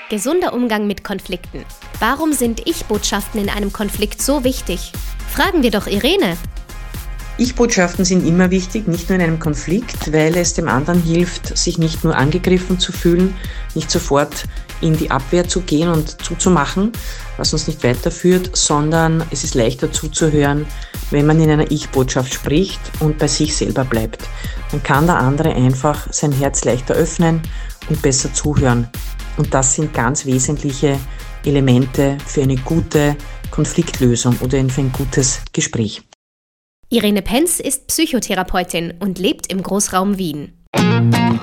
Gesunder Umgang mit Konflikten. Warum sind Ich-Botschaften in einem Konflikt so wichtig? Fragen wir doch Irene. Ich-Botschaften sind immer wichtig, nicht nur in einem Konflikt, weil es dem anderen hilft, sich nicht nur angegriffen zu fühlen, nicht sofort in die Abwehr zu gehen und zuzumachen, was uns nicht weiterführt, sondern es ist leichter zuzuhören, wenn man in einer Ich-Botschaft spricht und bei sich selber bleibt. Dann kann der andere einfach sein Herz leichter öffnen und besser zuhören. Und das sind ganz wesentliche Elemente für eine gute Konfliktlösung oder für ein gutes Gespräch. Irene Penz ist Psychotherapeutin und lebt im Großraum Wien.